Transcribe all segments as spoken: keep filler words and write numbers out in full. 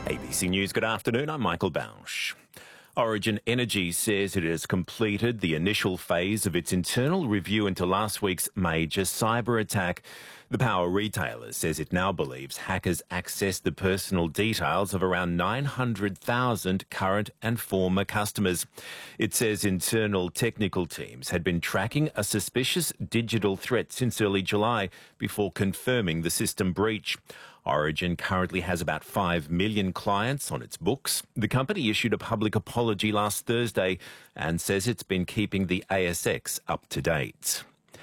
A B C News, good afternoon. I'm Michael Bausch. Origin Energy says it has completed the initial phase of its internal review into last week's major cyber attack. The power retailer says it now believes hackers accessed the personal details of around nine hundred thousand current and former customers. It says internal technical teams had been tracking a suspicious digital threat since early July before confirming the system breach. Origin currently has about five million clients on its books. The company issued a public apology last Thursday and says it's been keeping the A S X up to date.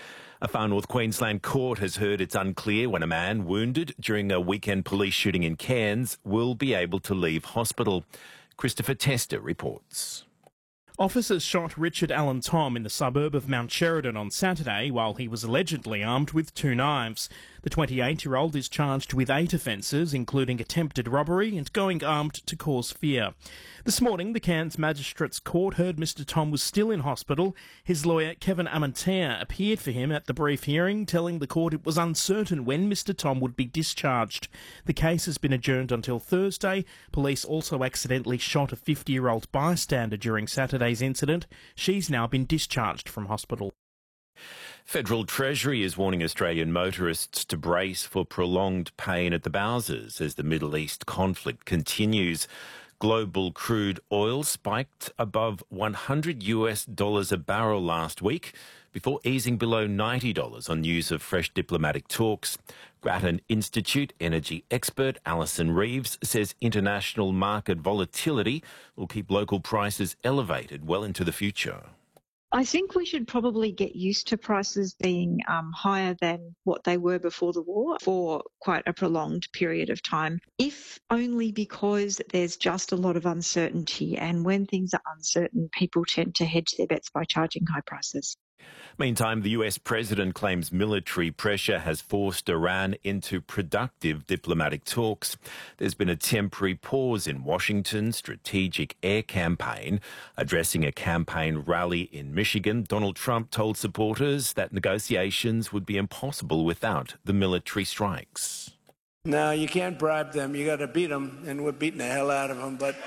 A Far North Queensland court has heard it's unclear when a man wounded during a weekend police shooting in Cairns will be able to leave hospital. Christopher Tester reports. Officers shot Richard Allen Tom in the suburb of Mount Sheridan on Saturday while he was allegedly armed with two knives. The twenty-eight-year-old is charged with eight offences, including attempted robbery and going armed to cause fear. This morning, the Cairns Magistrates Court heard Mister Tom was still in hospital. His lawyer, Kevin Amantea, appeared for him at the brief hearing, telling the court it was uncertain when Mister Tom would be discharged. The case has been adjourned until Thursday. Police also accidentally shot a fifty-year-old bystander during Saturday's incident. She's now been discharged from hospital. Federal Treasury is warning Australian motorists to brace for prolonged pain at the bowsers as the Middle East conflict continues. Global crude oil spiked above one hundred US dollars a barrel last week before easing below ninety dollars on news of fresh diplomatic talks. Grattan Institute energy expert Alison Reeves says international market volatility will keep local prices elevated well into the future. I think we should probably get used to prices being um, higher than what they were before the war for quite a prolonged period of time, if only because there's just a lot of uncertainty. And when things are uncertain, people tend to hedge their bets by charging high prices. Meantime, the U S president claims military pressure has forced Iran into productive diplomatic talks. There's been a temporary pause in Washington's strategic air campaign. Addressing a campaign rally in Michigan, Donald Trump told supporters that negotiations would be impossible without the military strikes. No, you can't bribe them. You got to beat them, and we're beating the hell out of them. But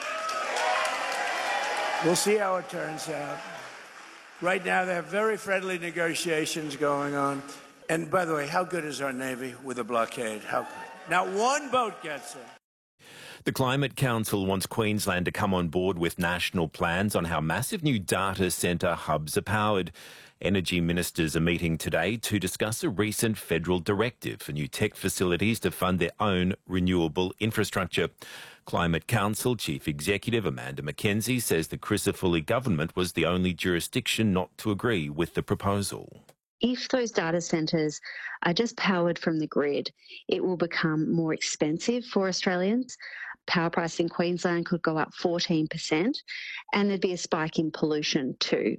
we'll see how it turns out. Right now, there are very friendly negotiations going on. And by the way, how good is our Navy with a blockade? How good? Not one boat gets in. The Climate Council wants Queensland to come on board with national plans on how massive new data centre hubs are powered. Energy ministers are meeting today to discuss a recent federal directive for new tech facilities to fund their own renewable infrastructure. Climate Council Chief Executive Amanda Mackenzie says the Crisafulli government was the only jurisdiction not to agree with the proposal. If those data centres are just powered from the grid, it will become more expensive for Australians. Power price in Queensland could go up fourteen percent, and there'd be a spike in pollution too.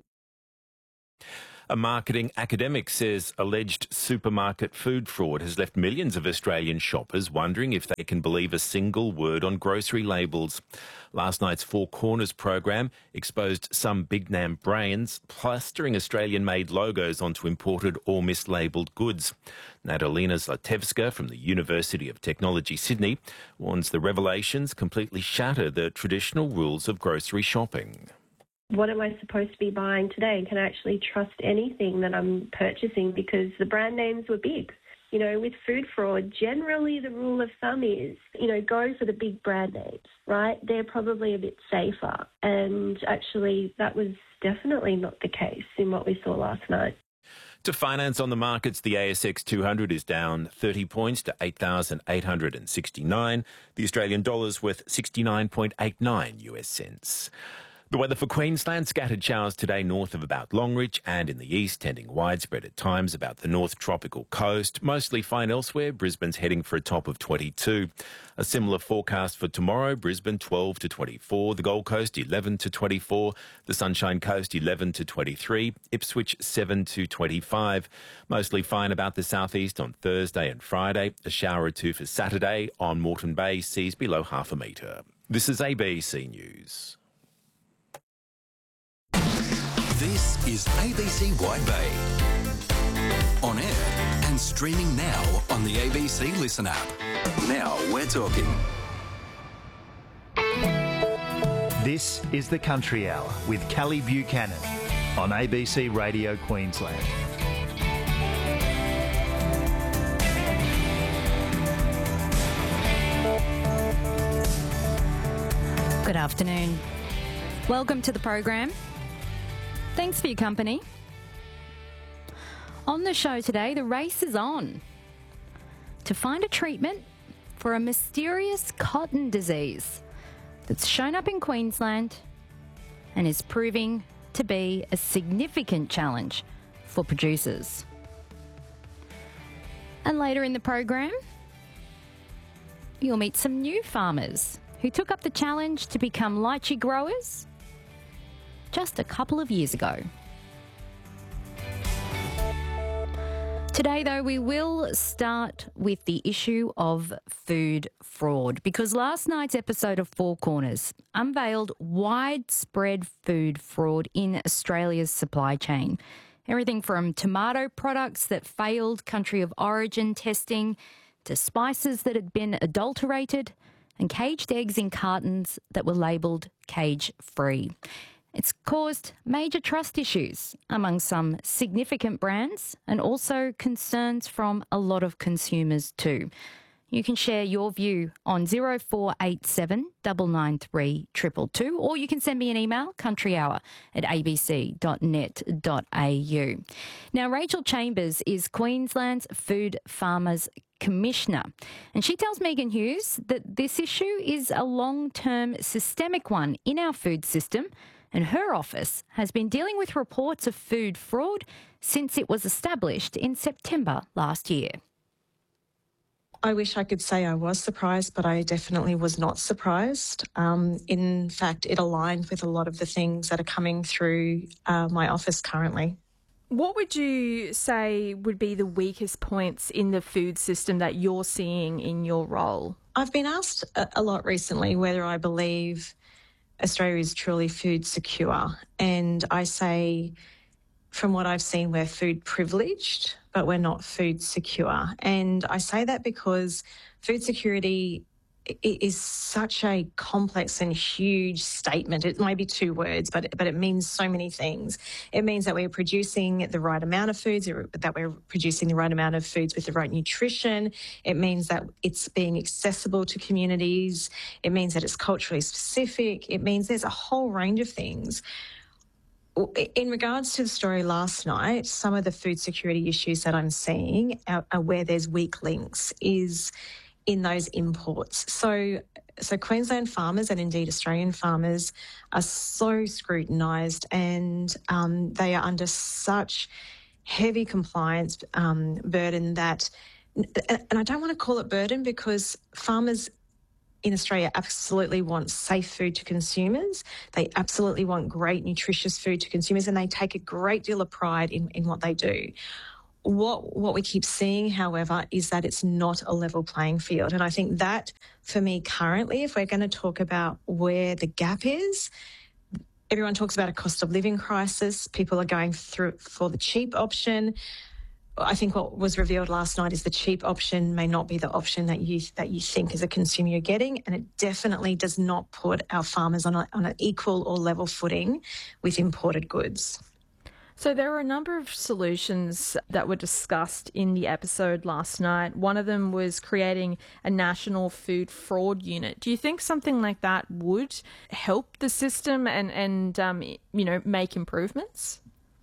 A marketing academic says alleged supermarket food fraud has left millions of Australian shoppers wondering if they can believe a single word on grocery labels. Last night's Four Corners program exposed some big-name brands plastering Australian-made logos onto imported or mislabelled goods. Natalina Zlatevska from the University of Technology, Sydney, warns the revelations completely shatter the traditional rules of grocery shopping. What am I supposed to be buying today? Can I actually trust anything that I'm purchasing because the brand names were big? You know, with food fraud, generally the rule of thumb is, you know, go for the big brand names, right? They're probably a bit safer. And actually that was definitely not the case in what we saw last night. To finance on the markets, the A S X two hundred is down thirty points to eight thousand eight hundred sixty-nine. The Australian dollar's worth sixty-nine point eight nine US cents. The weather for Queensland, scattered showers today north of about Longreach and in the east, tending widespread at times about the north tropical coast. Mostly fine elsewhere. Brisbane's heading for a top of twenty-two. A similar forecast for tomorrow, Brisbane twelve to twenty-four, the Gold Coast eleven to twenty-four, the Sunshine Coast eleven to twenty-three, Ipswich seven to twenty-five. Mostly fine about the southeast on Thursday and Friday. A shower or two for Saturday on Moreton Bay, seas below half a metre. This is A B C News. This is A B C Wide Bay. On air and streaming now on the A B C Listen app. Now we're talking. This is the Country Hour with Callie Buchanan on A B C Radio Queensland. Good afternoon. Welcome to the program. Thanks for your company. On the show today, the race is on to find a treatment for a mysterious cotton disease that's shown up in Queensland and is proving to be a significant challenge for producers. And later in the program, you'll meet some new farmers who took up the challenge to become lychee growers just a couple of years ago. Today, though, we will start with the issue of food fraud, because last night's episode of Four Corners unveiled widespread food fraud in Australia's supply chain. Everything from tomato products that failed country of origin testing to spices that had been adulterated and caged eggs in cartons that were labelled cage-free. It's caused major trust issues among some significant brands and also concerns from a lot of consumers too. You can share your view on zero four eight seven nine nine three two two two, or you can send me an email, countryhour at a b c dot net dot a u. Now, Rachel Chambers is Queensland's Food Farmers Commissioner, and she tells Megan Hughes that this issue is a long-term systemic one in our food system, and her office has been dealing with reports of food fraud since it was established in September last year. I wish I could say I was surprised, but I definitely was not surprised. Um, in fact, it aligned with a lot of the things that are coming through uh, my office currently. What would you say would be the weakest points in the food system that you're seeing in your role? I've been asked a, a lot recently whether I believe Australia is truly food secure, and I say, from what I've seen, we're food privileged, but we're not food secure. And I say that because food security is such a complex and huge statement. It may be two words, but but it means so many things. It means that we're producing the right amount of foods, that we're producing the right amount of foods with the right nutrition. It means that it's being accessible to communities. It means that it's culturally specific. It means there's a whole range of things. In regards to the story last night, some of the food security issues that I'm seeing are, are where there's weak links is in those imports. So, so Queensland farmers and indeed Australian farmers are so scrutinised, and um, they are under such heavy compliance um, burden that, and I don't want to call it burden because farmers in Australia absolutely want safe food to consumers. They absolutely want great, nutritious food to consumers, and they take a great deal of pride in, in what they do. What what we keep seeing, however, is that it's not a level playing field. And I think that, for me currently, if we're going to talk about where the gap is, everyone talks about a cost of living crisis. People are going through for the cheap option. I think what was revealed last night is the cheap option may not be the option that you that you think as a consumer you're getting, and it definitely does not put our farmers on, a, on an equal or level footing with imported goods. So there were a number of solutions that were discussed in the episode last night. One of them was creating a national food fraud unit. Do you think something like that would help the system and, and um, you know, make improvements?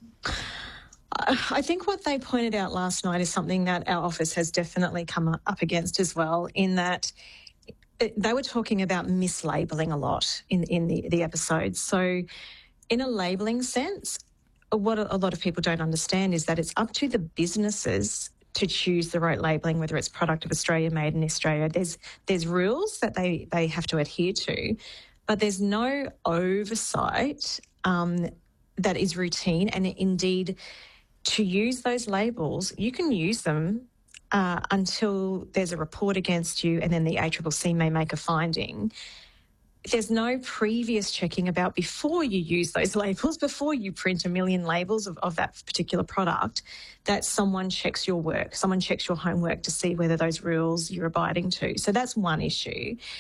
I think what they pointed out last night is something that our office has definitely come up against as well, in that they were talking about mislabelling a lot in, in the, the episode. So in a labelling sense, what a lot of people don't understand is that it's up to the businesses to choose the right labelling, whether it's product of Australia, made in Australia. There's there's rules that they, they have to adhere to, but there's no oversight um, that is routine. And indeed, to use those labels, you can use them uh, until there's a report against you, and then the A C C C may make a finding. There's no previous checking about before you use those labels, before you print a million labels of, of that particular product, that someone checks your work, someone checks your homework to see whether those rules you're abiding to. So that's one issue.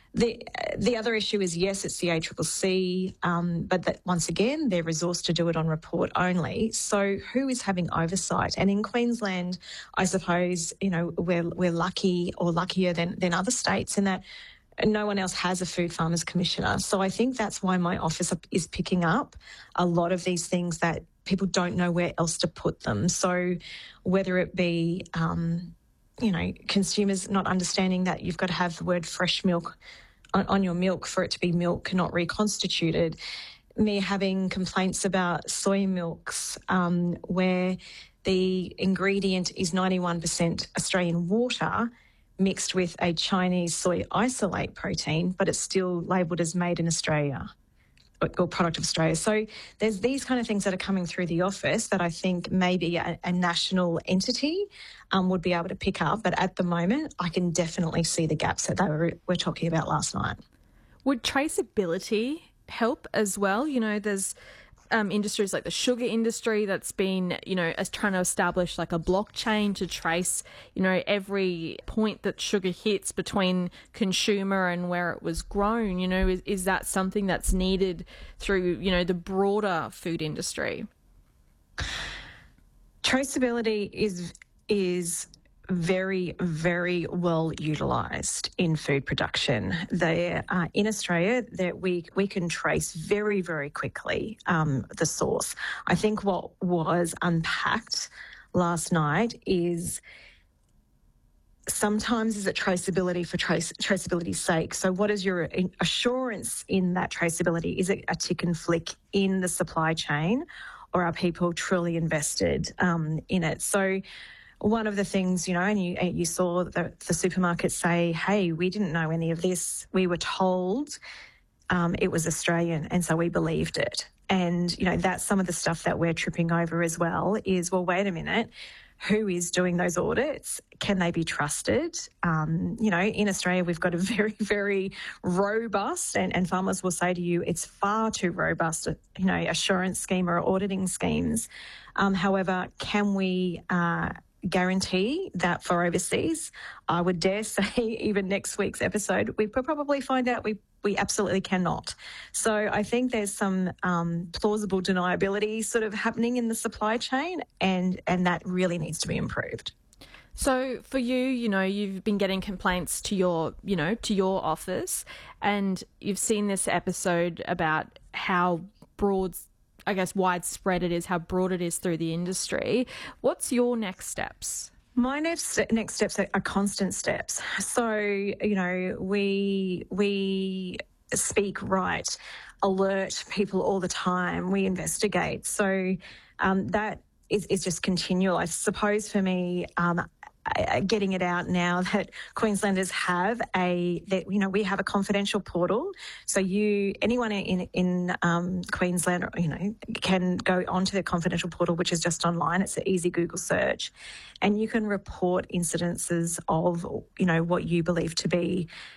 The the other issue is, yes, it's the A C C C, um, but that once again, they're resourced to do it on report only. So who is having oversight? And in Queensland, I suppose, you know, we're we're lucky or luckier than, than other states in that no one else has a Food Farmers Commissioner. So I think that's why my office is picking up a lot of these things that people don't know where else to put them. So whether it be... Um, you know, consumers not understanding that you've got to have the word fresh milk on, on your milk for it to be milk, not reconstituted. Me having complaints about soy milks um, where the ingredient is ninety-one percent Australian water mixed with a Chinese soy isolate protein, but it's still labelled as made in Australia or product of Australia. So there's these kind of things that are coming through the office that I think maybe a, a national entity um, would be able to pick up. But at the moment, I can definitely see the gaps that they were, were talking about last night. Would traceability help as well? You know, there's um, industries like the sugar industry that's been, you know, as trying to establish like a blockchain to trace, you know, every point that sugar hits between consumer and where it was grown. You know, is, is that something that's needed through, you know, the broader food industry? Traceability is is very, very well utilised in food production. There, uh, in Australia, that we we can trace very, very quickly um, the source. I think what was unpacked last night is sometimes is it traceability for trace, traceability's sake. So what is your assurance in that traceability? Is it a tick and flick in the supply chain, or are people truly invested um, in it? So one of the things, you know, and you, you saw the, the supermarkets say, hey, we didn't know any of this. We were told um, it was Australian, and so we believed it. And, you know, that's some of the stuff that we're tripping over as well is, well, wait a minute, who is doing those audits? Can they be trusted? Um, you know, in Australia, we've got a very, very robust, and, and farmers will say to you, it's far too robust, you know, assurance scheme or auditing schemes. Um, however, can we uh, guarantee that for overseas? I would dare say even next week's episode, we could probably find out we we absolutely cannot. So I think there's some um, plausible deniability sort of happening in the supply chain, and, and that really needs to be improved. So for you, you know, you've been getting complaints to your, you know, to your office, and you've seen this episode about how broad, I guess, widespread it is, how broad it is through the industry. What's your next steps? My next next steps are, are constant steps. So, you know, we we speak right, alert people all the time. We investigate. So um, that is, is just continual. I suppose for me, um, getting it out now that Queenslanders have a, that, you know, we have a confidential portal. So you, anyone in in um, Queensland, you know, can go onto the confidential portal, which is just online. It's an easy Google search, and you can report incidences of, you know, what you believe to be